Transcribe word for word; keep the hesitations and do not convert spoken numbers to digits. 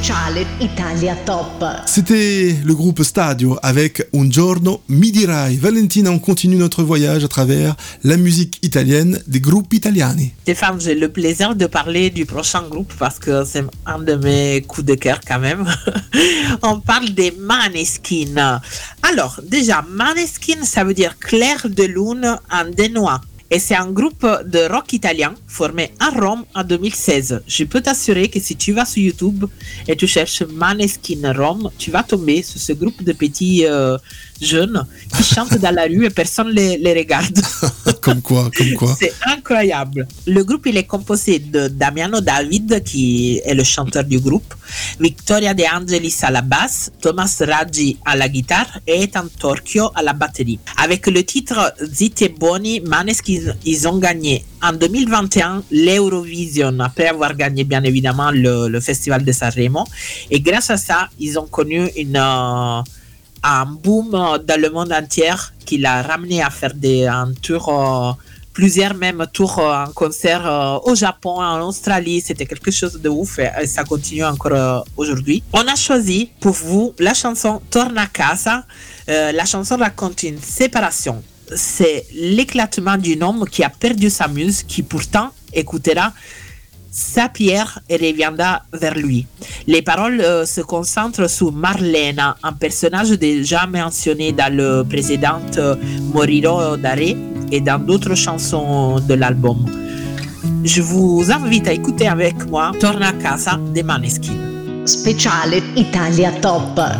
Speciale Italia Top. C'était le groupe Stadio avec Un giorno mi dirai. Valentina, on continue notre voyage à travers la musique italienne des groupes italiani. Stéphane, j'ai le plaisir de parler du prochain groupe parce que c'est un de mes coups de cœur quand même. On parle des Maneskin. Alors, déjà, Maneskin, ça veut dire clair de lune en danois. Et c'est un groupe de rock italien formé à Rome en deux mille seize. Je peux t'assurer que si tu vas sur YouTube et tu cherches Maneskin Rome, tu vas tomber sur ce groupe de petits euh, jeunes qui chantent dans la rue et personne ne les, les regarde. Comme quoi, comme quoi. C'est incroyable. Le groupe, il est composé de Damiano David, qui est le chanteur du groupe, Victoria De Angelis à la basse, Thomas Raggi à la guitare et Ethan Torchio à la batterie. Avec le titre Zitti e Buoni, Maneskin, ils ont gagné en deux mille vingt et un l'Eurovision, après avoir gagné bien évidemment le, le Festival de Sanremo. Et grâce à ça, ils ont connu une... Euh, un boom dans le monde entier qui l'a ramené à faire des, un tour, euh, plusieurs même tours euh, en concert euh, au Japon, en Australie. C'était quelque chose de ouf et, et ça continue encore euh, aujourd'hui. On a choisi pour vous la chanson Torna a casa. Euh, la chanson raconte une séparation. C'est l'éclatement d'un homme qui a perdu sa muse, qui pourtant écoutera sa pierre et reviendra vers lui. Les paroles euh, se concentrent sur Marlena, un personnage déjà mentionné dans le précédent euh, Morirò d'Are et dans d'autres chansons de l'album. Je vous invite à écouter avec moi Torna a casa des Maneskin. Speciale Italia Top.